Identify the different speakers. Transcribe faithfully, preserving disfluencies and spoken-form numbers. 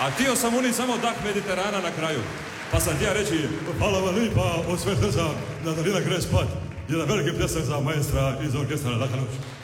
Speaker 1: A htio sam uniti samo dah Mediterana na kraju. Pa sam htio reći, hvala vam lipa od sve srca, Natalina gre spat. Jedan veliki pljesak za maestra iz orkestra Laka noć.